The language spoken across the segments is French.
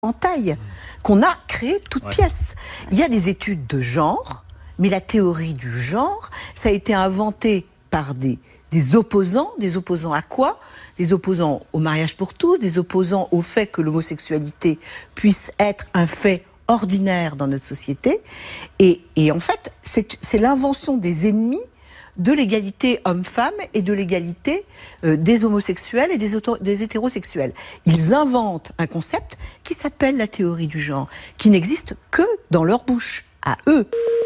en taille, qu'on a créé toute pièce. Il y a des études de genre, mais la théorie du genre, ça a été inventé par des opposants. Des opposants à quoi? Des opposants au mariage pour tous, des opposants au fait que l'homosexualité puisse être un fait ordinaire dans notre société. Et en fait, c'est l'invention des ennemis de l'égalité homme-femme et de l'égalité des homosexuels et des hétérosexuels. Ils inventent un concept qui s'appelle la théorie du genre, qui n'existe que dans leur bouche, à eux.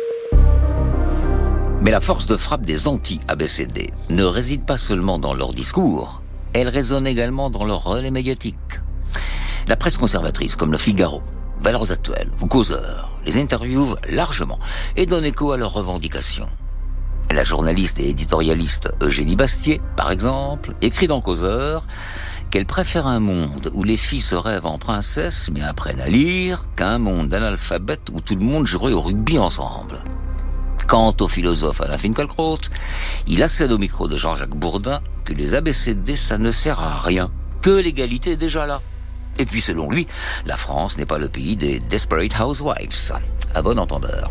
Mais la force de frappe des anti-ABCD ne réside pas seulement dans leur discours, elle résonne également dans leur relais médiatique. La presse conservatrice, comme le Figaro, Valeurs Actuelles ou Causeur, les interviewent largement et donnent écho à leurs revendications. La journaliste et éditorialiste Eugénie Bastier, par exemple, écrit dans Causeur qu'elle préfère un monde où les filles se rêvent en princesses mais apprennent à lire qu'un monde d'analphabètes où tout le monde jouerait au rugby ensemble. Quant au philosophe Alain Finkielkraut, il accède au micro de Jean-Jacques Bourdin que les ABCD, ça ne sert à rien, que l'égalité est déjà là. Et puis selon lui, la France n'est pas le pays des Desperate Housewives. À bon entendeur.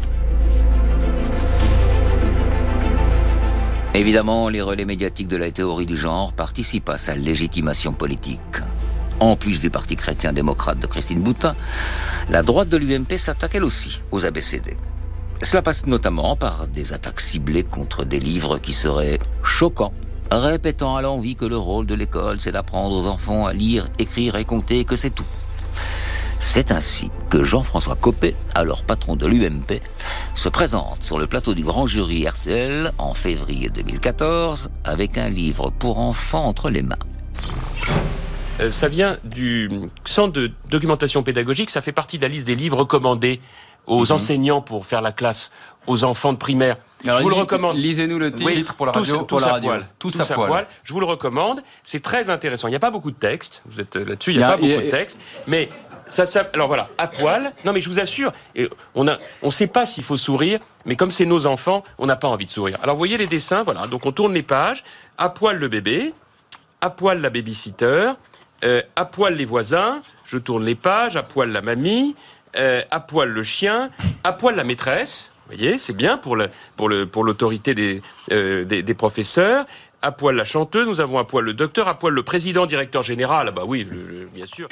Évidemment, les relais médiatiques de la théorie du genre participent à sa légitimation politique. En plus du parti chrétien-démocrate de Christine Boutin, la droite de l'UMP s'attaque elle aussi aux ABCD. Cela passe notamment par des attaques ciblées contre des livres qui seraient choquants, répétant à l'envi que le rôle de l'école, c'est d'apprendre aux enfants à lire, écrire et compter, et que c'est tout. C'est ainsi que Jean-François Copé, alors patron de l'UMP, se présente sur le plateau du grand jury RTL en février 2014 avec un livre pour enfants entre les mains. Ça vient du centre de documentation pédagogique, ça fait partie de la liste des livres recommandés aux enseignants pour faire la classe aux enfants de primaire. Alors, je vous le recommande. Lisez-nous le titre pour la radio. Tous à poil. Je vous le recommande. C'est très intéressant. Il n'y a pas beaucoup de texte. Vous êtes là-dessus. Il n'y a pas beaucoup de texte. Mais ça, alors voilà, à poil. Non, mais je vous assure, on ne sait pas s'il faut sourire, mais comme c'est nos enfants, on n'a pas envie de sourire. Alors, vous voyez les dessins, voilà. Donc, on tourne les pages. À poil le bébé, à poil la babysitter, à poil les voisins. Je tourne les pages. À poil la mamie, à poil le chien, à poil la maîtresse. Vous voyez, c'est bien pour l'autorité des professeurs. À poil la chanteuse, nous avons à poil le docteur, à poil le président, directeur général. Ah bah oui, bien sûr.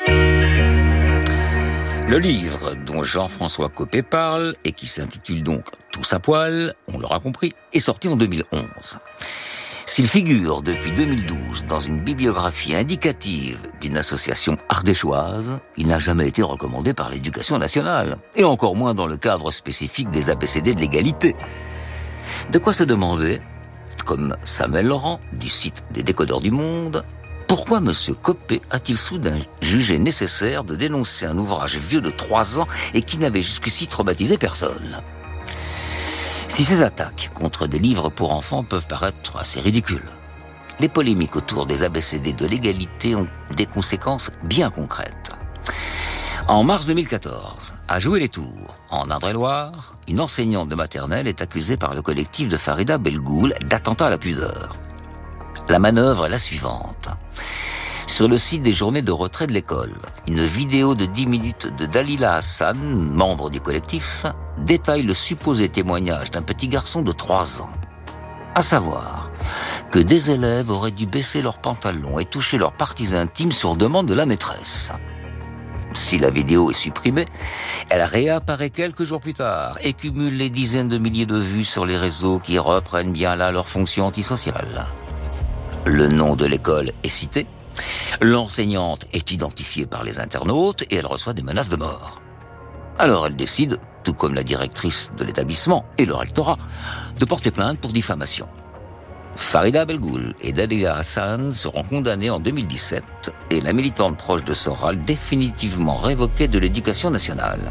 Le livre dont Jean-François Copé parle, et qui s'intitule donc « Tous à poil », on l'aura compris, est sorti en 2011. S'il figure depuis 2012 dans une bibliographie indicative d'une association ardéchoise, il n'a jamais été recommandé par l'Éducation nationale, et encore moins dans le cadre spécifique des ABCD de l'égalité. De quoi se demander, comme Samuel Laurent, du site des Décodeurs du Monde, pourquoi M. Copé a-t-il soudain jugé nécessaire de dénoncer un ouvrage vieux de 3 ans et qui n'avait jusqu'ici traumatisé personne ? Si ces attaques contre des livres pour enfants peuvent paraître assez ridicules, les polémiques autour des ABCD de l'égalité ont des conséquences bien concrètes. En mars 2014, à Jouer-les-Tours, en Indre-et-Loire, une enseignante de maternelle est accusée par le collectif de Farida Belgoul d'attentat à la pudeur. La manœuvre est la suivante. Sur le site des journées de retrait de l'école, une vidéo de 10 minutes de Dalila Hassan, membre du collectif, détaille le supposé témoignage d'un petit garçon de 3 ans. À savoir que des élèves auraient dû baisser leurs pantalons et toucher leurs parties intimes sur demande de la maîtresse. Si la vidéo est supprimée, elle réapparaît quelques jours plus tard et cumule les dizaines de milliers de vues sur les réseaux qui reprennent bien là leur fonction antisociale. Le nom de l'école est cité. L'enseignante est identifiée par les internautes et elle reçoit des menaces de mort. Alors elle décide, tout comme la directrice de l'établissement et le rectorat, de porter plainte pour diffamation. Farida Belgoul et Dalila Hassan seront condamnés en 2017 et la militante proche de Soral définitivement révoquée de l'Éducation nationale.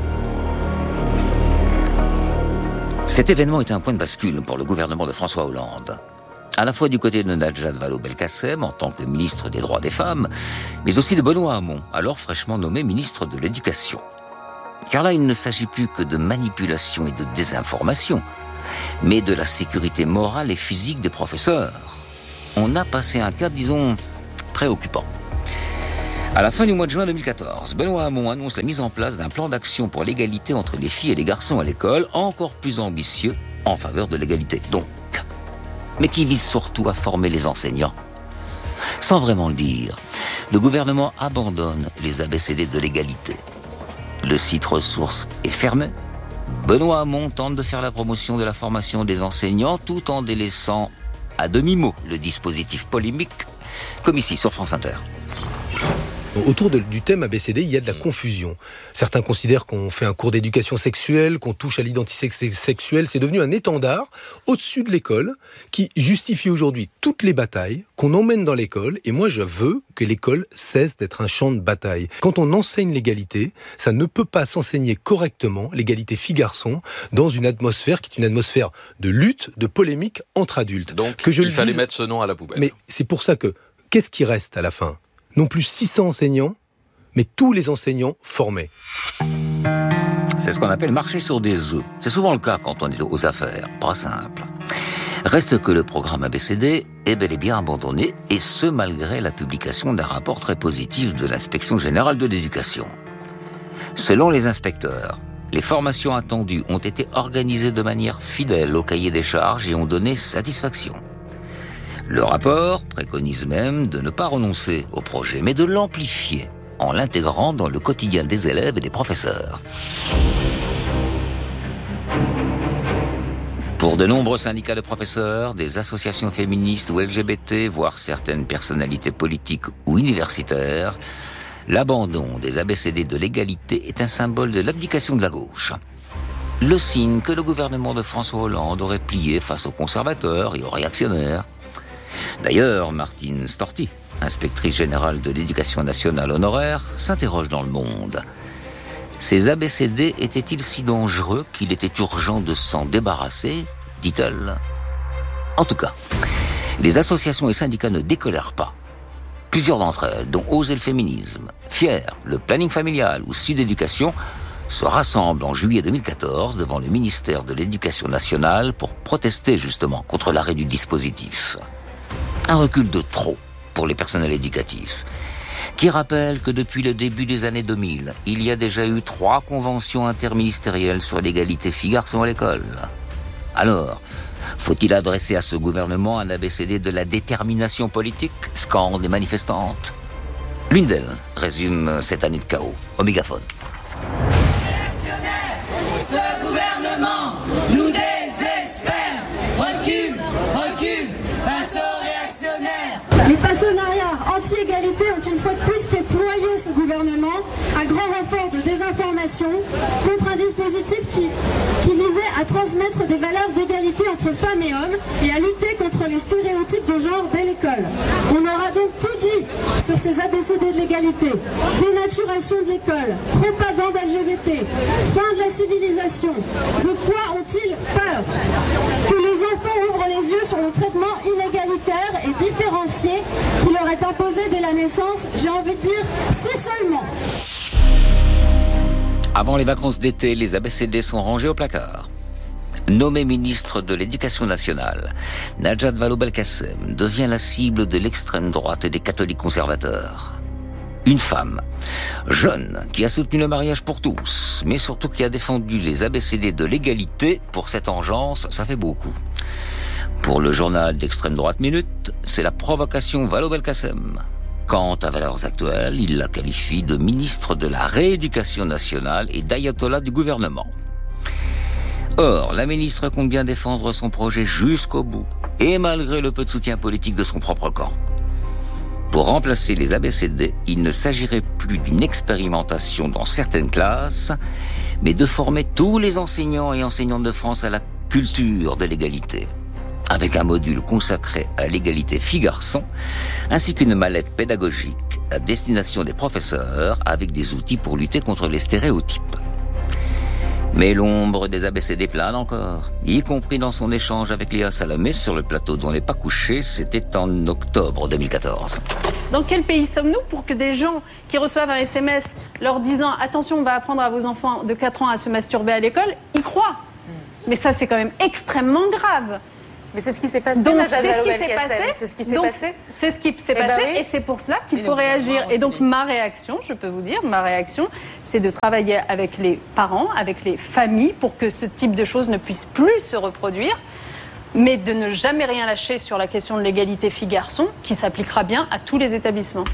Cet événement est un point de bascule pour le gouvernement de François Hollande. À la fois du côté de Najat Vallaud-Belkacem en tant que ministre des Droits des Femmes, mais aussi de Benoît Hamon, alors fraîchement nommé ministre de l'Éducation. Car là, il ne s'agit plus que de manipulation et de désinformation, mais de la sécurité morale et physique des professeurs. On a passé un cap, disons, préoccupant. À la fin du mois de juin 2014, Benoît Hamon annonce la mise en place d'un plan d'action pour l'égalité entre les filles et les garçons à l'école, encore plus ambitieux en faveur de l'égalité donc, mais qui vise surtout à former les enseignants. Sans vraiment le dire, le gouvernement abandonne les ABCD de l'égalité. Le site ressources est fermé. Benoît Hamon tente de faire la promotion de la formation des enseignants tout en délaissant à demi-mot le dispositif polémique, comme ici sur France Inter. Autour du thème ABCD, il y a de la confusion. Certains considèrent qu'on fait un cours d'éducation sexuelle, qu'on touche à l'identité sexuelle. C'est devenu un étendard au-dessus de l'école qui justifie aujourd'hui toutes les batailles qu'on emmène dans l'école. Et moi, je veux que l'école cesse d'être un champ de bataille. Quand on enseigne l'égalité, ça ne peut pas s'enseigner correctement, l'égalité filles-garçons, dans une atmosphère qui est une atmosphère de lutte, de polémique entre adultes. Donc, il fallait mettre ce nom à la poubelle. Mais c'est pour ça que, qu'est-ce qui reste à la fin ? Non plus 600 enseignants, mais tous les enseignants formés. C'est ce qu'on appelle marcher sur des œufs. C'est souvent le cas quand on est aux affaires. Pas simple. Reste que le programme ABCD est bel et bien abandonné, et ce malgré la publication d'un rapport très positif de l'Inspection générale de l'éducation. Selon les inspecteurs, les formations attendues ont été organisées de manière fidèle au cahier des charges et ont donné satisfaction. Le rapport préconise même de ne pas renoncer au projet, mais de l'amplifier en l'intégrant dans le quotidien des élèves et des professeurs. Pour de nombreux syndicats de professeurs, des associations féministes ou LGBT, voire certaines personnalités politiques ou universitaires, l'abandon des ABCD de l'égalité est un symbole de l'abdication de la gauche. Le signe que le gouvernement de François Hollande aurait plié face aux conservateurs et aux réactionnaires. D'ailleurs, Martine Storti, inspectrice générale de l'éducation nationale honoraire, s'interroge dans Le Monde. Ces ABCD étaient-ils si dangereux qu'il était urgent de s'en débarrasser, dit-elle. En tout cas, les associations et syndicats ne décolèrent pas. Plusieurs d'entre elles, dont Oser le féminisme, Fier, le planning familial ou Sud Éducation, se rassemblent en juillet 2014 devant le ministère de l'Éducation nationale pour protester justement contre l'arrêt du dispositif. Un recul de trop pour les personnels éducatifs, qui rappelle que depuis le début des années 2000, il y a déjà eu 3 conventions interministérielles sur l'égalité filles-garçons à l'école. Alors, faut-il adresser à ce gouvernement un ABCD de la détermination politique, scandent les manifestantes ? L'une d'elles résume cette année de chaos au mégaphone. Ce gouvernement nous désespère. Recule, face aux réactionnaires. Les partenariats anti-égalité ont une fois de plus fait ployer ce gouvernement à grand renfort de désinformation contre un dispositif qui visait à transmettre des valeurs d'égalité entre femmes et hommes et à lutter contre les stéréotypes de genre dès l'école. On aura donc tout dit sur ces ABCD de l'égalité. Dénaturation de l'école, propagande LGBT, fin de la civilisation. De quoi ont-ils peur ? Que les enfants ouvrent les yeux sur le traitement inégalitaire et différencié qui leur est imposé dès la naissance, j'ai envie de dire, si seulement. Avant les vacances d'été, les ABCD sont rangés au placard. Nommée ministre de l'Éducation nationale, Najat Vallaud-Belkacem devient la cible de l'extrême droite et des catholiques conservateurs. Une femme, jeune, qui a soutenu le mariage pour tous, mais surtout qui a défendu les ABCD de l'égalité. Pour cette engeance, ça fait beaucoup. Pour le journal d'extrême droite Minute, c'est la provocation Vallaud-Belkacem. Quant à Valeurs Actuelles, il la qualifie de ministre de la Rééducation nationale et d'ayatollah du gouvernement. Or, la ministre compte bien défendre son projet jusqu'au bout, et malgré le peu de soutien politique de son propre camp. Pour remplacer les ABCD, il ne s'agirait plus d'une expérimentation dans certaines classes, mais de former tous les enseignants et enseignantes de France à la culture de l'égalité, avec un module consacré à l'égalité filles-garçons, ainsi qu'une mallette pédagogique à destination des professeurs avec des outils pour lutter contre les stéréotypes. Mais l'ombre des ABCD plane encore, y compris dans son échange avec Léa Salamé sur le plateau d'On n'est pas couché, c'était en octobre 2014. Dans quel pays sommes-nous pour que des gens qui reçoivent un SMS leur disant « Attention, on va apprendre à vos enfants de 4 ans à se masturber à l'école », y croient ? Mais ça, c'est quand même extrêmement grave. Mais c'est ce qui s'est passé. Donc, Najat c'est ce qui Vallaud-Belkacem. s'est passé. C'est ce qui s'est Donc, passé. c'est ce qui s'est passé, et c'est pour cela qu'il faut réagir. Et donc, ma réaction, je peux vous dire, c'est de travailler avec les parents, avec les familles, pour que ce type de choses ne puisse plus se reproduire, mais de ne jamais rien lâcher sur la question de l'égalité filles-garçons, qui s'appliquera bien à tous les établissements.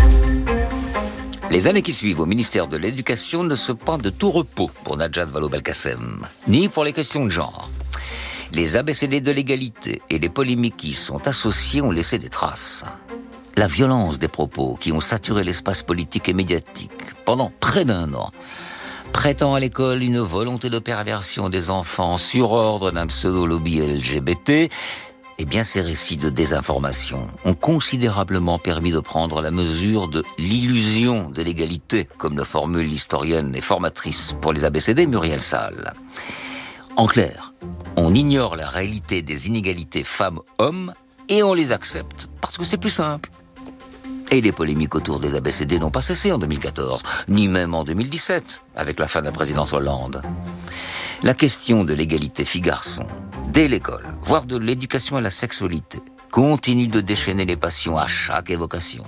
Les années qui suivent au ministère de l'Éducation ne sont pas de tout repos pour Najat Vallaud-Belkacem, ni pour les questions de genre. Les ABCD de l'égalité et les polémiques qui y sont associées ont laissé des traces. La violence des propos qui ont saturé l'espace politique et médiatique pendant près d'1 an prêtant à l'école une volonté de perversion des enfants sur ordre d'un pseudo-lobby LGBT, eh bien ces récits de désinformation ont considérablement permis de prendre la mesure de l'illusion de l'égalité, comme le formule l'historienne et formatrice pour les ABCD Muriel Salle. En clair, on ignore la réalité des inégalités femmes-hommes et on les accepte parce que c'est plus simple. Et les polémiques autour des ABCD n'ont pas cessé en 2014, ni même en 2017, avec la fin de la présidence Hollande. La question de l'égalité filles-garçons, dès l'école, voire de l'éducation à la sexualité, continue de déchaîner les passions à chaque évocation.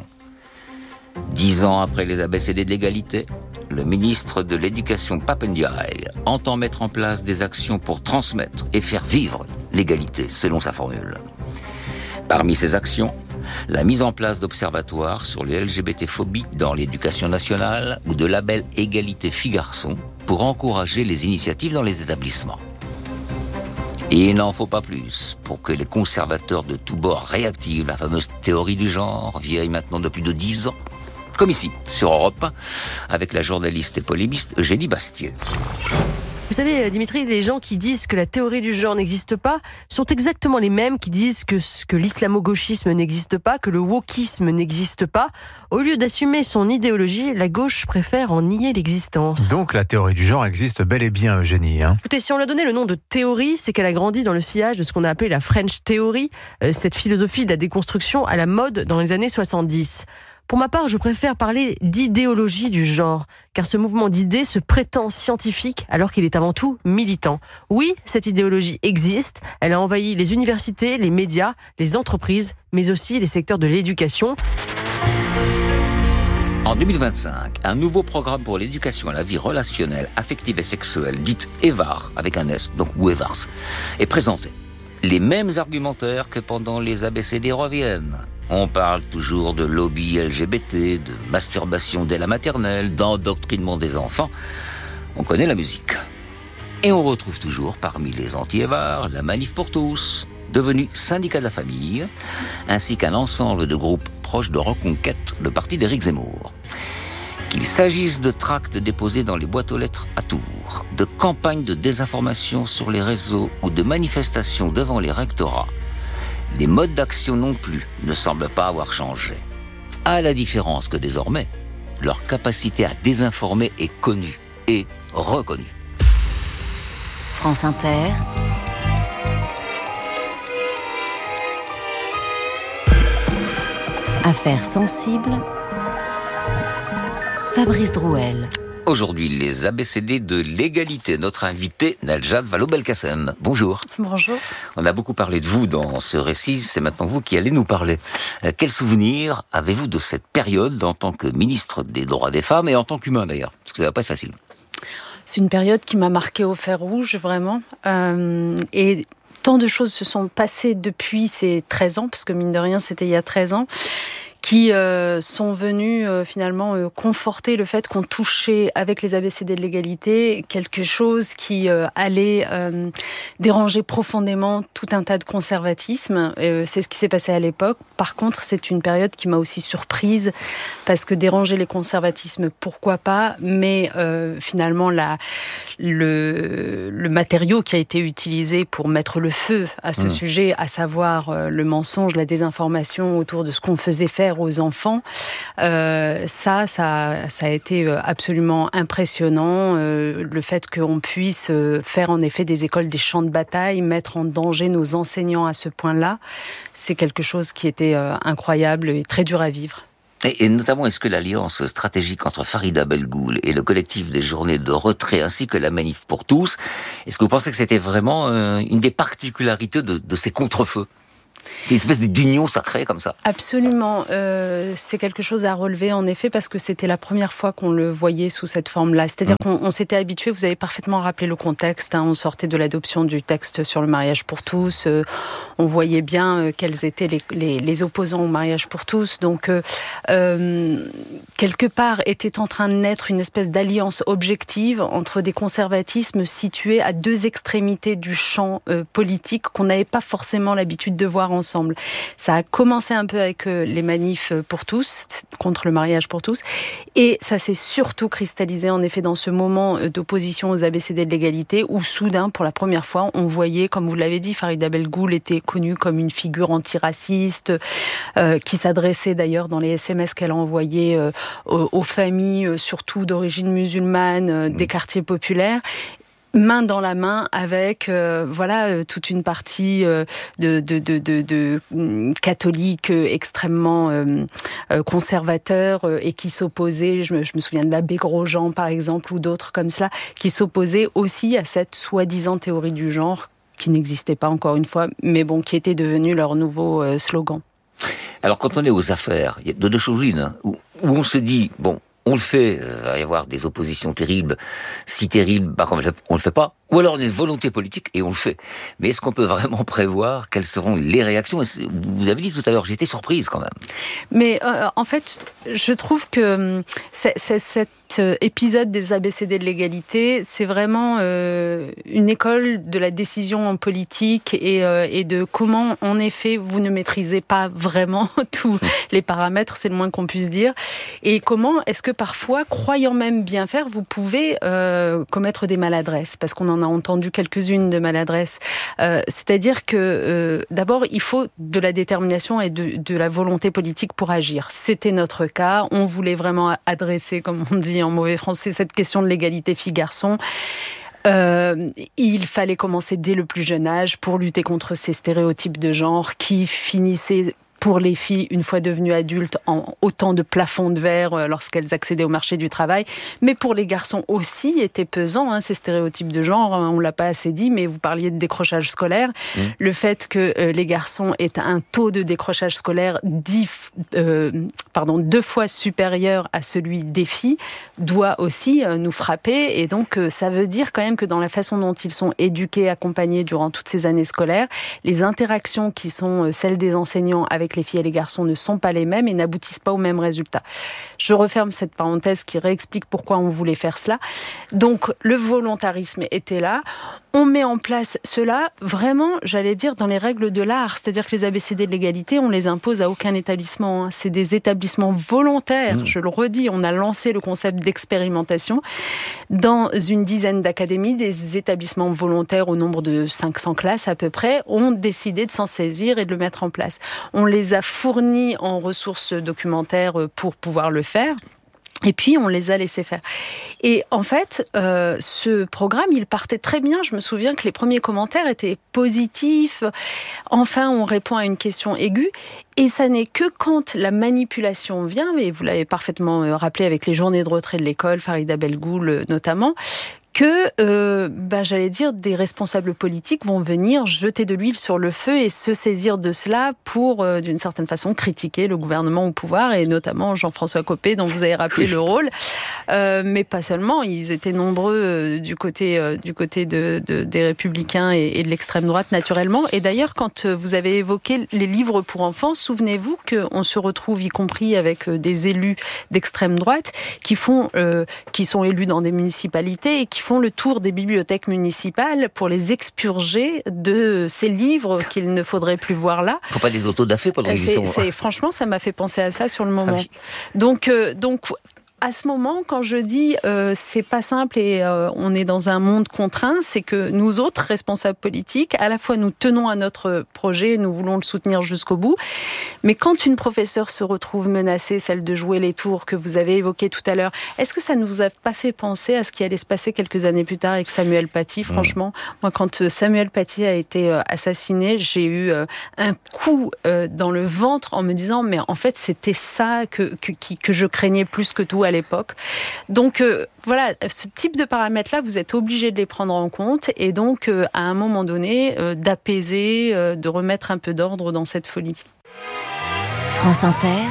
10 ans après les ABCD de l'égalité, le ministre de l'Éducation Pap Ndiaye entend mettre en place des actions pour transmettre et faire vivre l'égalité, selon sa formule. Parmi ces actions, la mise en place d'observatoires sur les LGBT-phobies dans l'éducation nationale ou de labels égalité filles-garçons pour encourager les initiatives dans les établissements. Et il n'en faut pas plus pour que les conservateurs de tous bords réactivent la fameuse théorie du genre, vieille maintenant de plus de 10 ans, comme ici, sur Europe 1, avec la journaliste et polémiste Eugénie Bastier. Vous savez, Dimitri, les gens qui disent que la théorie du genre n'existe pas sont exactement les mêmes qui disent que l'islamo-gauchisme n'existe pas, que le wokisme n'existe pas. Au lieu d'assumer son idéologie, la gauche préfère en nier l'existence. Donc la théorie du genre existe bel et bien, Eugénie. Écoutez, si on lui a donné le nom de théorie, c'est qu'elle a grandi dans le sillage de ce qu'on a appelé la French Theory, cette philosophie de la déconstruction à la mode dans les années 70. Pour ma part, je préfère parler d'idéologie du genre, car ce mouvement d'idées se prétend scientifique alors qu'il est avant tout militant. Oui, cette idéologie existe, elle a envahi les universités, les médias, les entreprises, mais aussi les secteurs de l'éducation. En 2025, un nouveau programme pour l'éducation à la vie relationnelle, affective et sexuelle, dite EVAR, avec un S, donc ou EVARS, est présenté. Les mêmes argumentaires que pendant les ABCD reviennent. On parle toujours de lobby LGBT, de masturbation dès la maternelle, d'endoctrinement des enfants. On connaît la musique. Et on retrouve toujours parmi les anti-EVAR la Manif pour tous, devenue syndicat de la famille, ainsi qu'un ensemble de groupes proches de Reconquête, le parti d'Éric Zemmour. Qu'il s'agisse de tracts déposés dans les boîtes aux lettres à Tours, de campagnes de désinformation sur les réseaux ou de manifestations devant les rectorats, les modes d'action non plus ne semblent pas avoir changé. À la différence que désormais, leur capacité à désinformer est connue et reconnue. France Inter. Affaires sensibles. Fabrice Drouel. Aujourd'hui, les ABCD de l'égalité. Notre invité, Najat Vallaud-Belkacem. Bonjour. Bonjour. On a beaucoup parlé de vous dans ce récit. C'est maintenant vous qui allez nous parler. Quel souvenir avez-vous de cette période en tant que ministre des droits des femmes et en tant qu'humain d'ailleurs? Parce que ça va pas être facile. C'est une période qui m'a marquée au fer rouge, vraiment. Et tant de choses se sont passées depuis ces 13 ans, parce que mine de rien, c'était il y a 13 ans. Qui sont venus finalement conforter le fait qu'on touchait avec les ABCD de l'égalité quelque chose qui allait déranger profondément tout un tas de conservatisme. C'est ce qui s'est passé à l'époque. Par contre, c'est une période qui m'a aussi surprise parce que déranger les conservatismes, pourquoi pas, mais finalement le matériau qui a été utilisé pour mettre le feu à ce sujet, à savoir le mensonge, la désinformation autour de ce qu'on faisait faire aux enfants, ça a été absolument impressionnant. Le fait qu'on puisse faire en effet des écoles des champs de bataille, mettre en danger nos enseignants à ce point-là, c'est quelque chose qui était incroyable et très dur à vivre. Et notamment, est-ce que l'alliance stratégique entre Farida Belgoul et le collectif des journées de retrait, ainsi que la manif pour tous, est-ce que vous pensez que c'était vraiment une des particularités de ces contre-feux ? Une espèce d'union sacrée comme ça. Absolument. C'est quelque chose à relever en effet parce que c'était la première fois qu'on le voyait sous cette forme-là. C'est-à-dire qu'on s'était habitué, vous avez parfaitement rappelé le contexte, on sortait de l'adoption du texte sur le mariage pour tous, on voyait bien quels étaient les opposants au mariage pour tous. Donc, quelque part, était en train de naître une espèce d'alliance objective entre des conservatismes situés à deux extrémités du champ politique qu'on n'avait pas forcément l'habitude de voir ensemble. Ça a commencé un peu avec les manifs pour tous, contre le mariage pour tous, et ça s'est surtout cristallisé en effet dans ce moment d'opposition aux ABCD de l'égalité, où soudain, pour la première fois, on voyait, comme vous l'avez dit, Farida Belgoul était connue comme une figure antiraciste, qui s'adressait d'ailleurs dans les SMS qu'elle a envoyés aux familles, surtout d'origine musulmane, des quartiers populaires, main dans la main avec toute une partie de catholiques extrêmement conservateurs et qui s'opposaient, je me souviens de l'abbé Grosjean par exemple ou d'autres comme cela, qui s'opposaient aussi à cette soi-disant théorie du genre qui n'existait pas encore une fois, mais bon, qui était devenu leur nouveau slogan. Alors quand on est aux affaires, il y a deux choses l'une, où on se dit, bon, on le fait, il va y avoir des oppositions terribles, si terribles, on le fait pas. Ou alors on a une volonté politique et on le fait. Mais est-ce qu'on peut vraiment prévoir quelles seront les réactions ? Vous avez dit tout à l'heure, j'ai été surprise quand même. Mais en fait, je trouve que cet épisode des ABCD de l'égalité, c'est vraiment une école de la décision en politique et de comment, en effet, vous ne maîtrisez pas vraiment tous les paramètres, c'est le moins qu'on puisse dire. Et comment est-ce que parfois, croyant même bien faire, vous pouvez commettre des maladresses ? Parce qu'on en a entendu quelques-unes de maladresses. C'est-à-dire que d'abord, il faut de la détermination et de la volonté politique pour agir. C'était notre cas. On voulait vraiment adresser, comme on dit en mauvais français, cette question de l'égalité filles-garçons. Il fallait commencer dès le plus jeune âge pour lutter contre ces stéréotypes de genre qui finissaient pour les filles, une fois devenues adultes, en autant de plafonds de verre lorsqu'elles accédaient au marché du travail. Mais pour les garçons aussi, étaient pesants, ces stéréotypes de genre. On ne l'a pas assez dit, mais vous parliez de décrochage scolaire. Le fait que les garçons aient un taux de décrochage scolaire 2 fois supérieur à celui des filles doit aussi nous frapper. Et donc, ça veut dire quand même que dans la façon dont ils sont éduqués, accompagnés durant toutes ces années scolaires, les interactions qui sont celles des enseignants avec les filles et les garçons ne sont pas les mêmes et n'aboutissent pas aux mêmes résultats. Je referme cette parenthèse qui réexplique pourquoi on voulait faire cela. Donc, le volontarisme était là. On met en place cela vraiment, j'allais dire, dans les règles de l'art. C'est-à-dire que les ABCD de l'égalité, on les impose à aucun établissement. C'est des établissements volontaires. Je le redis, on a lancé le concept d'expérimentation dans une dizaine d'académies. Des établissements volontaires au nombre de 500 classes à peu près ont décidé de s'en saisir et de le mettre en place. On les a fournis en ressources documentaires pour pouvoir le faire. Et puis, on les a laissés faire. Et en fait, ce programme, il partait très bien. Je me souviens que les premiers commentaires étaient positifs. Enfin, on répond à une question aiguë. Et ça n'est que quand la manipulation vient, et vous l'avez parfaitement rappelé avec les journées de retrait de l'école, Farida Belgoul notamment, que, j'allais dire, des responsables politiques vont venir jeter de l'huile sur le feu et se saisir de cela pour, d'une certaine façon, critiquer le gouvernement au pouvoir, et notamment Jean-François Copé, dont vous avez rappelé le rôle. Mais pas seulement, ils étaient nombreux du côté des Républicains et de l'extrême droite, naturellement. Et d'ailleurs, quand vous avez évoqué les livres pour enfants, souvenez-vous qu'on se retrouve, y compris avec des élus d'extrême droite, qui sont élus dans des municipalités et qui font le tour des bibliothèques municipales pour les expurger de ces livres qu'il ne faudrait plus voir là. Faut pas des autodafés pendant qu'ils sont... Franchement, ça m'a fait penser à ça sur le moment. Donc à ce moment, quand je dis c'est pas simple et on est dans un monde contraint, c'est que nous autres responsables politiques, à la fois nous tenons à notre projet, nous voulons le soutenir jusqu'au bout, mais quand une professeure se retrouve menacée, celle de jouer les tours que vous avez évoquées tout à l'heure, est-ce que ça ne vous a pas fait penser à ce qui allait se passer quelques années plus tard avec Samuel Paty? Franchement, moi, quand Samuel Paty a été assassiné, j'ai eu un coup dans le ventre en me disant, mais en fait, c'était ça que je craignais plus que tout à l'époque. Donc, voilà, ce type de paramètres-là, vous êtes obligé de les prendre en compte et donc, à un moment donné, d'apaiser, de remettre un peu d'ordre dans cette folie. France Inter.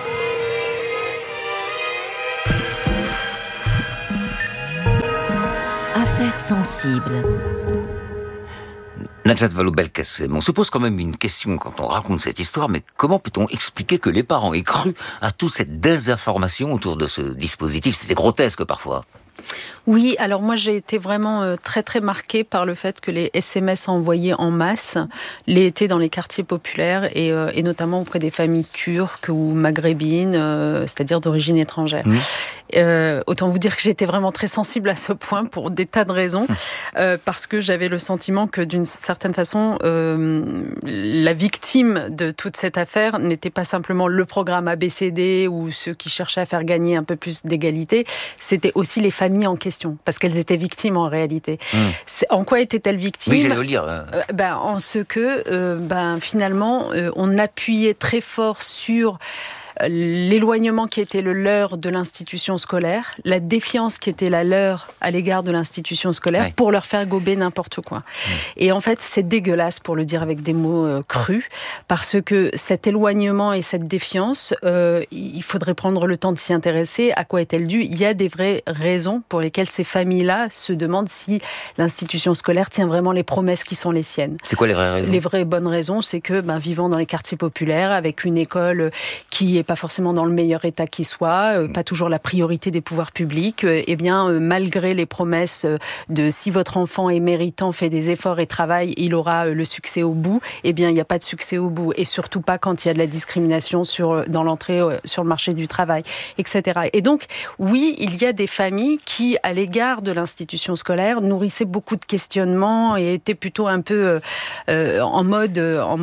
Affaires sensibles. Najat Vallaud-Belkacem, on se pose quand même une question quand on raconte cette histoire, mais comment peut-on expliquer que les parents aient cru à toute cette désinformation autour de ce dispositif? C'était grotesque parfois. Oui, alors moi j'ai été vraiment très très marquée par le fait que les SMS envoyés en masse l'étaient dans les quartiers populaires et notamment auprès des familles turques ou maghrébines, c'est-à-dire d'origine étrangère. Autant vous dire que j'étais vraiment très sensible à ce point pour des tas de raisons, parce que j'avais le sentiment que d'une certaine façon, la victime de toute cette affaire n'était pas simplement le programme ABCD ou ceux qui cherchaient à faire gagner un peu plus d'égalité, c'était aussi les familles en question, parce qu'elles étaient victimes en réalité. En quoi étaient-elles victimes? Oui, j'allais le lire. En ce que, finalement, on appuyait très fort sur l'éloignement qui était le leur de l'institution scolaire, la défiance qui était la leur à l'égard de l'institution scolaire, pour leur faire gober n'importe quoi. Et en fait, c'est dégueulasse, pour le dire avec des mots crus, parce que cet éloignement et cette défiance, il faudrait prendre le temps de s'y intéresser. À quoi est-elle due? Il y a des vraies raisons pour lesquelles ces familles-là se demandent si l'institution scolaire tient vraiment les promesses qui sont les siennes. C'est quoi les vraies raisons? Les vraies bonnes raisons, c'est que, vivant dans les quartiers populaires, avec une école qui est pas forcément dans le meilleur état qui soit, pas toujours la priorité des pouvoirs publics, malgré les promesses de si votre enfant est méritant, fait des efforts et travaille, il aura le succès au bout, il n'y a pas de succès au bout, et surtout pas quand il y a de la discrimination dans l'entrée sur le marché du travail, etc. Et donc, oui, il y a des familles qui, à l'égard de l'institution scolaire, nourrissaient beaucoup de questionnements et étaient plutôt un peu en mode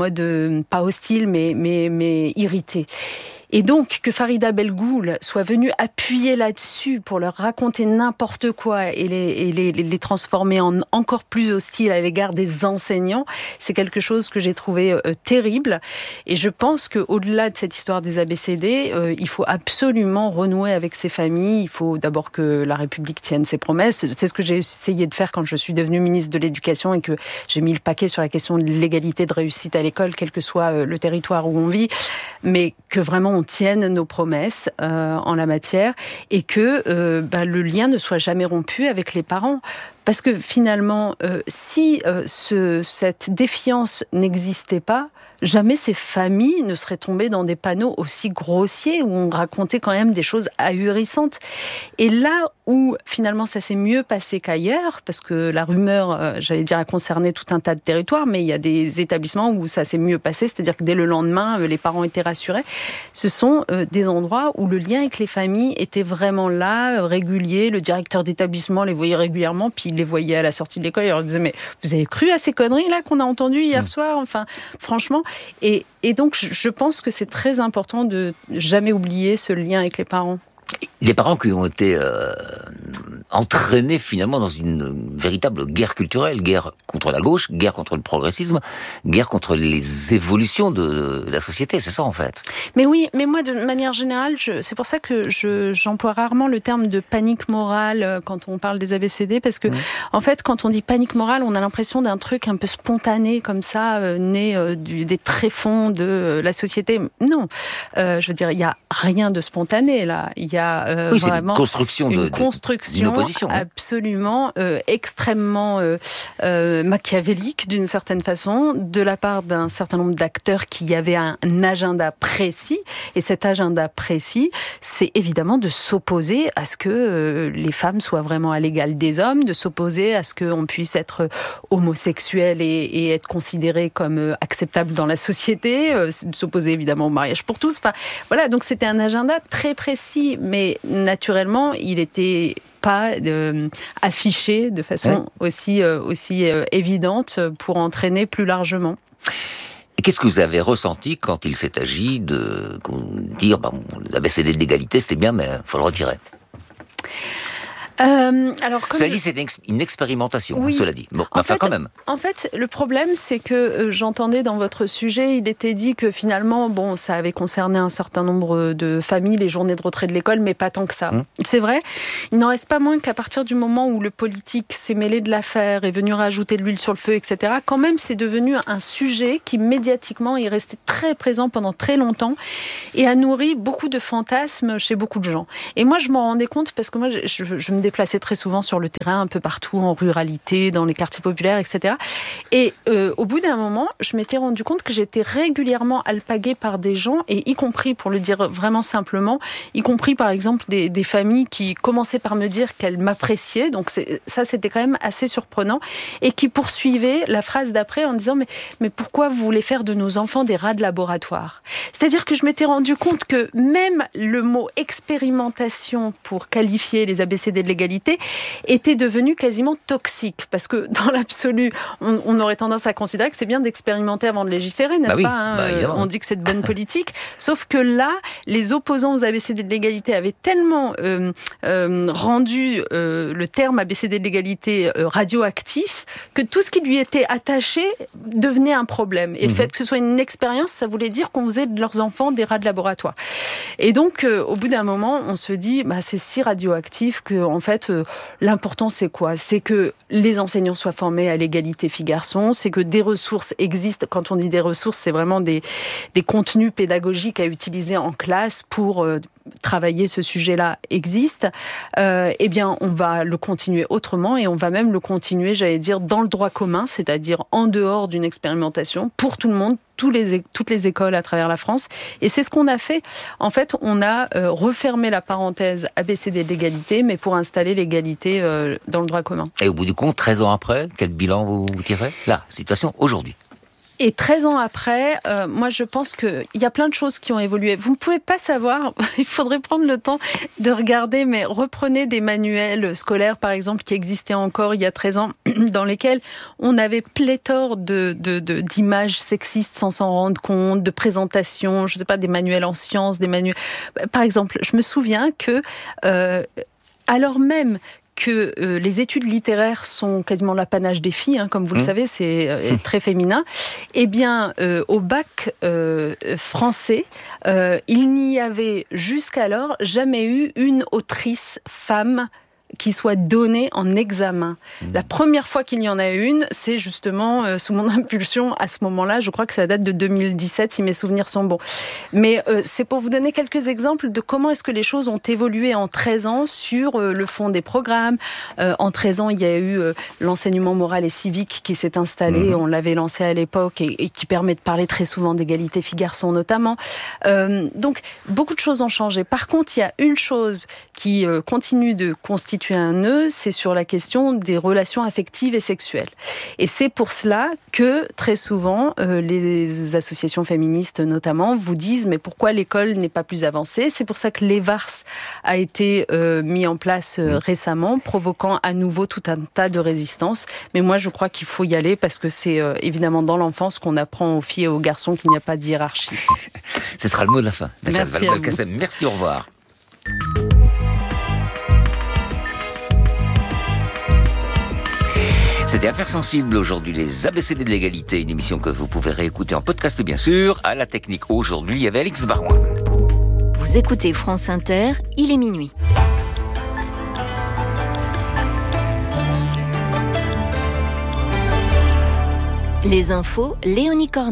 pas hostile, mais irrité. Et donc, que Farida Belgoul soit venue appuyer là-dessus pour leur raconter n'importe quoi et les transformer en encore plus hostiles à l'égard des enseignants, c'est quelque chose que j'ai trouvé terrible. Et je pense qu'au-delà de cette histoire des ABCD, il faut absolument renouer avec ces familles. Il faut d'abord que la République tienne ses promesses. C'est ce que j'ai essayé de faire quand je suis devenue ministre de l'Éducation et que j'ai mis le paquet sur la question de l'égalité de réussite à l'école, quel que soit le territoire où on vit, mais que vraiment on tienne nos promesses en la matière et que le lien ne soit jamais rompu avec les parents. Parce que finalement, si cette défiance n'existait pas, jamais ces familles ne seraient tombées dans des panneaux aussi grossiers où on racontait quand même des choses ahurissantes. Et là où finalement ça s'est mieux passé qu'ailleurs, parce que la rumeur, a concerné tout un tas de territoires, mais il y a des établissements où ça s'est mieux passé, c'est-à-dire que dès le lendemain, les parents étaient rassurés. Ce sont des endroits où le lien avec les familles était vraiment là, régulier. Le directeur d'établissement les voyait régulièrement, puis il les voyait à la sortie de l'école et leur disait « Mais vous avez cru à ces conneries là qu'on a entendues hier soir ?» Enfin, franchement. Et donc, je pense que c'est très important de jamais oublier ce lien avec les parents. Les parents qui ont été entraînés finalement dans une véritable guerre culturelle, guerre contre la gauche, guerre contre le progressisme, guerre contre les évolutions de la société, c'est ça en fait. Mais oui, mais moi de manière générale, c'est pour ça que j'emploie rarement le terme de panique morale quand on parle des ABCD, parce que en fait quand on dit panique morale, on a l'impression d'un truc un peu spontané comme ça, né des tréfonds de la société. Non, il y a rien de spontané là. Il y a vraiment une construction proposition. Absolument, extrêmement machiavélique d'une certaine façon, de la part d'un certain nombre d'acteurs qui avaient un agenda précis. Et cet agenda précis, c'est évidemment de s'opposer à ce que les femmes soient vraiment à l'égal des hommes, de s'opposer à ce qu'on puisse être homosexuel et être considéré comme acceptable dans la société, de s'opposer évidemment au mariage pour tous. Enfin, voilà, donc c'était un agenda très précis, mais naturellement, il n'était pas affiché de façon aussi évidente pour entraîner plus largement. Et qu'est-ce que vous avez ressenti quand il s'est agi de dire les ABCD de l'égalité, c'était bien, mais il faut le retirer? Cela dit, c'est une expérimentation, oui. Cela dit. Bon, quand même. En fait, le problème, c'est que j'entendais dans votre sujet, il était dit que finalement, ça avait concerné un certain nombre de familles, les journées de retrait de l'école, mais pas tant que ça. C'est vrai. Il n'en reste pas moins qu'à partir du moment où le politique s'est mêlé de l'affaire, est venu rajouter de l'huile sur le feu, etc., quand même, c'est devenu un sujet qui, médiatiquement, est resté très présent pendant très longtemps et a nourri beaucoup de fantasmes chez beaucoup de gens. Et moi, je m'en rendais compte parce que moi, je me déplaçais très souvent sur le terrain, un peu partout, en ruralité, dans les quartiers populaires, etc. Et au bout d'un moment, je m'étais rendu compte que j'étais régulièrement alpaguée par des gens, et y compris, pour le dire vraiment simplement, y compris par exemple des familles qui commençaient par me dire qu'elles m'appréciaient, donc ça c'était quand même assez surprenant, et qui poursuivaient la phrase d'après en disant mais pourquoi vous voulez faire de nos enfants des rats de laboratoire? C'est-à-dire que je m'étais rendu compte que même le mot expérimentation pour qualifier les ABCD de l'égalité était devenu quasiment toxique, parce que dans l'absolu, on aurait tendance à considérer que c'est bien d'expérimenter avant de légiférer, n'est-ce pas, on dit que c'est de bonne politique, sauf que là, les opposants aux ABCD de l'égalité avaient tellement rendu le terme ABCD de l'égalité radioactif que tout ce qui lui était attaché devenait un problème. Et le fait que ce soit une expérience, ça voulait dire qu'on faisait de leurs enfants des rats de laboratoire. Et donc, au bout d'un moment, on se dit, c'est si radioactif que, en fait, l'important c'est quoi? C'est que les enseignants soient formés à l'égalité filles-garçons, c'est que des ressources existent. Quand on dit des ressources, c'est vraiment des contenus pédagogiques à utiliser en classe pour travailler ce sujet-là existe. Eh bien, on va le continuer autrement, et on va même le continuer, j'allais dire, dans le droit commun, c'est-à-dire en dehors d'une expérimentation, pour tout le monde, toutes les écoles à travers la France. Et c'est ce qu'on a fait. En fait, on a refermé la parenthèse ABCD de l'égalité, mais pour installer l'égalité dans le droit commun. Et au bout du compte, 13 ans après, quel bilan vous tirez? La situation aujourd'hui. Et 13 ans après, moi je pense qu'il y a plein de choses qui ont évolué. Vous ne pouvez pas savoir, il faudrait prendre le temps de regarder, mais reprenez des manuels scolaires par exemple qui existaient encore il y a 13 ans, dans lesquels on avait pléthore d'images sexistes sans s'en rendre compte, de présentations, je ne sais pas, des manuels en sciences, des manuels... Par exemple, je me souviens que, alors même que les études littéraires sont quasiment l'apanage des filles, comme vous le savez, c'est très féminin. Eh bien, au bac français, il n'y avait jusqu'alors jamais eu une autrice femme qui soit donnée en examen. La première fois qu'il y en a une, c'est justement sous mon impulsion à ce moment-là. Je crois que ça date de 2017, si mes souvenirs sont bons. Mais c'est pour vous donner quelques exemples de comment est-ce que les choses ont évolué en 13 ans sur le fond des programmes. En 13 ans, il y a eu l'enseignement moral et civique qui s'est installé. On l'avait lancé à l'époque et qui permet de parler très souvent d'égalité filles-garçons notamment. Donc, beaucoup de choses ont changé. Par contre, il y a une chose qui continue de constituer un nœud, c'est sur la question des relations affectives et sexuelles. Et c'est pour cela que, très souvent, les associations féministes, notamment, vous disent « mais pourquoi l'école n'est pas plus avancée ?» C'est pour ça que l'EVARS a été mis en place récemment, provoquant à nouveau tout un tas de résistances. Mais moi, je crois qu'il faut y aller, parce que c'est évidemment dans l'enfance qu'on apprend aux filles et aux garçons qu'il n'y a pas de hiérarchie. Ce sera le mot de la fin. Merci à vous. Merci, au revoir. C'était Affaires sensibles aujourd'hui, les ABCD de l'égalité, une émission que vous pouvez réécouter en podcast bien sûr. À la technique aujourd'hui, il y avait Alix Barouin. Vous écoutez France Inter, il est minuit. Les infos, Léonie Cornet.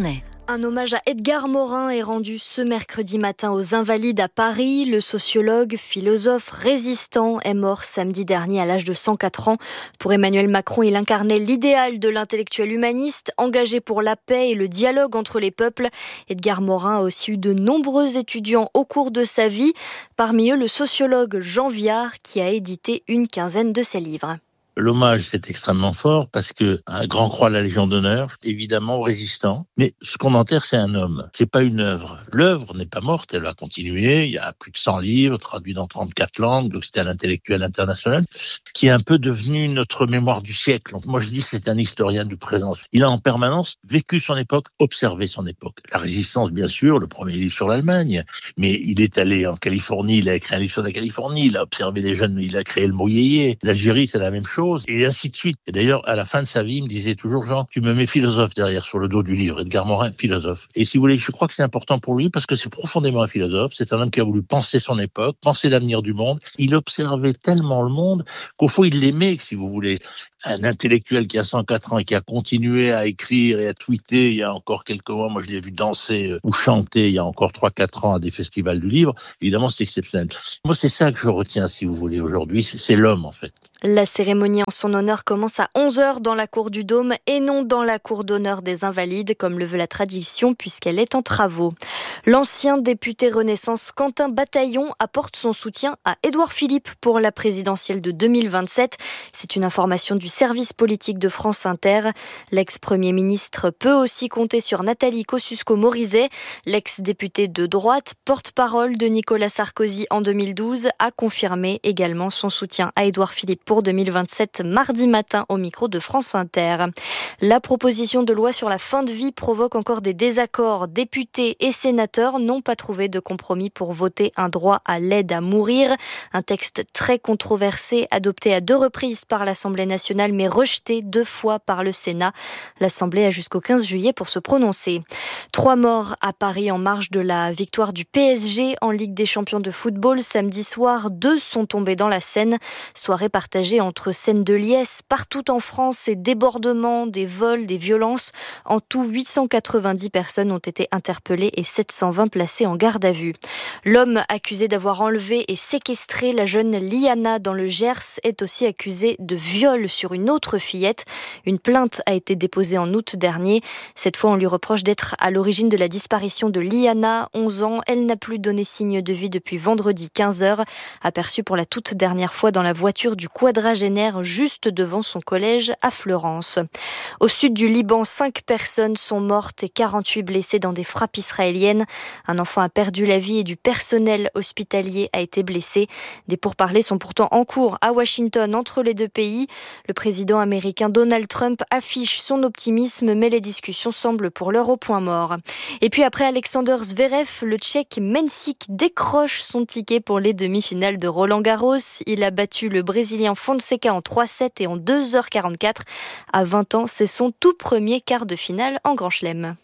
Un hommage à Edgar Morin est rendu ce mercredi matin aux Invalides à Paris. Le sociologue, philosophe, résistant est mort samedi dernier à l'âge de 104 ans. Pour Emmanuel Macron, il incarnait l'idéal de l'intellectuel humaniste, engagé pour la paix et le dialogue entre les peuples. Edgar Morin a aussi eu de nombreux étudiants au cours de sa vie. Parmi eux, le sociologue Jean Viard, qui a édité une quinzaine de ses livres. L'hommage, c'est extrêmement fort parce que un grand croix de la Légion d'honneur, évidemment aux résistants. Mais ce qu'on enterre, c'est un homme. C'est pas une œuvre. L'œuvre n'est pas morte, elle va continuer. Il y a plus de 100 livres traduits dans 34 langues. Donc c'était un intellectuel international qui est un peu devenu notre mémoire du siècle. Donc moi je dis c'est un historien du présent. Il a en permanence vécu son époque, observé son époque. La résistance, bien sûr, le premier livre sur l'Allemagne. Mais il est allé en Californie, il a écrit un livre sur la Californie, il a observé les jeunes, il a créé le mot yéyé. L'Algérie, c'est la même chose. Et ainsi de suite. Et d'ailleurs, à la fin de sa vie, il me disait toujours, Jean, tu me mets philosophe derrière, sur le dos du livre. Edgar Morin, philosophe. Et si vous voulez, je crois que c'est important pour lui parce que c'est profondément un philosophe. C'est un homme qui a voulu penser son époque, penser l'avenir du monde. Il observait tellement le monde qu'au fond, il l'aimait, si vous voulez. Un intellectuel qui a 104 ans et qui a continué à écrire et à tweeter il y a encore quelques mois. Moi, je l'ai vu danser ou chanter il y a encore 3-4 ans à des festivals du livre. Évidemment, c'est exceptionnel. Moi, c'est ça que je retiens, si vous voulez, aujourd'hui. C'est l'homme, en fait. La cérémonie en son honneur commence à 11h dans la cour du Dôme et non dans la cour d'honneur des Invalides, comme le veut la tradition, puisqu'elle est en travaux. L'ancien député Renaissance Quentin Bataillon apporte son soutien à Édouard Philippe pour la présidentielle de 2027. C'est une information du service politique de France Inter. L'ex-premier ministre peut aussi compter sur Nathalie Kosciusko-Morizet. L'ex-député de droite, porte-parole de Nicolas Sarkozy en 2012, a confirmé également son soutien à Édouard Philippe pour 2027 mardi matin au micro de France Inter. La proposition de loi sur la fin de vie provoque encore des désaccords. Députés et sénateurs n'ont pas trouvé de compromis pour voter un droit à l'aide à mourir. Un texte très controversé, adopté à 2 reprises par l'Assemblée nationale mais rejeté 2 fois par le Sénat. L'Assemblée a jusqu'au 15 juillet pour se prononcer. 3 morts à Paris en marge de la victoire du PSG en Ligue des champions de football. Samedi soir, 2 sont tombés dans la Seine. Soirée partagée entre scènes de liesse partout en France et débordements, des vols, des violences. En tout, 890 personnes ont été interpellées et 720 placées en garde à vue. L'homme accusé d'avoir enlevé et séquestré la jeune Liana dans le Gers est aussi accusé de viol sur une autre fillette. Une plainte a été déposée en août dernier. Cette fois, on lui reproche d'être à l'origine de la disparition de Liana, 11 ans. Elle n'a plus donné signe de vie depuis vendredi 15h, aperçue pour la toute dernière fois dans la voiture du quadragénaire juste devant son collège à Fleurance. Au sud du Liban, 5 personnes sont mortes et 48 blessées dans des frappes israéliennes. Un enfant a perdu la vie et du personnel hospitalier a été blessé. Des pourparlers sont pourtant en cours à Washington entre les 2 pays. Le président américain Donald Trump affiche son optimisme, mais les discussions semblent pour l'heure au point mort. Et puis après Alexander Zverev, le Tchèque Mensik décroche son ticket pour les demi-finales de Roland-Garros. Il a battu le Brésilien Fonseca en 3-7 et en 2h44. À 20 ans, c'est son tout premier quart de finale en Grand Chelem.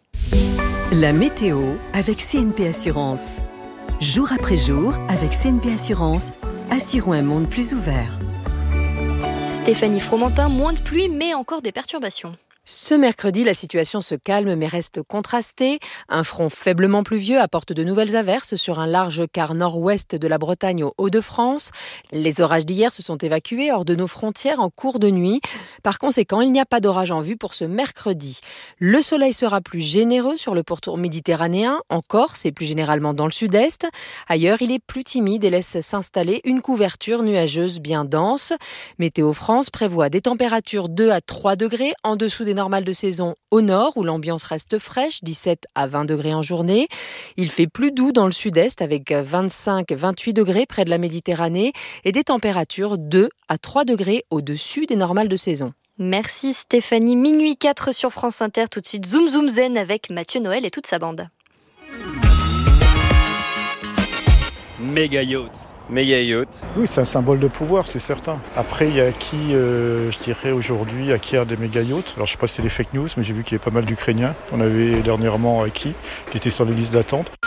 La météo avec CNP Assurance. Jour après jour, avec CNP Assurance, assurons un monde plus ouvert. Stéphanie Fromentin, moins de pluie, mais encore des perturbations. Ce mercredi, la situation se calme mais reste contrastée. Un front faiblement pluvieux apporte de nouvelles averses sur un large quart nord-ouest de la Bretagne aux Hauts-de-France. Les orages d'hier se sont évacués hors de nos frontières en cours de nuit. Par conséquent, il n'y a pas d'orage en vue pour ce mercredi. Le soleil sera plus généreux sur le pourtour méditerranéen, en Corse et plus généralement dans le sud-est. Ailleurs, il est plus timide et laisse s'installer une couverture nuageuse bien dense. Météo France prévoit des températures 2 à 3 degrés en dessous des normales de saison au nord où l'ambiance reste fraîche, 17 à 20 degrés en journée. Il fait plus doux dans le sud-est avec 25-28 degrés près de la Méditerranée et des températures 2 à 3 degrés au-dessus des normales de saison. Merci Stéphanie. Minuit 4 sur France Inter. Tout de suite Zoom Zoom Zen avec Mathieu Noël et toute sa bande. Méga yacht. Méga yacht. Oui, c'est un symbole de pouvoir, c'est certain. Après, il y a qui, je dirais aujourd'hui, acquiert des méga yachts. Alors, je ne sais pas si c'est des fake news, mais j'ai vu qu'il y avait pas mal d'Ukrainiens. On avait dernièrement qui était sur les listes d'attente.